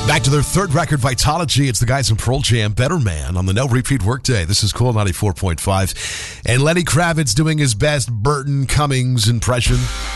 Back to their third record, Vitology. It's the guys in Pearl Jam, Better Man, on the No Repeat Workday. This is Cool 94.5. And Lenny Kravitz doing his best Burton Cummings impression.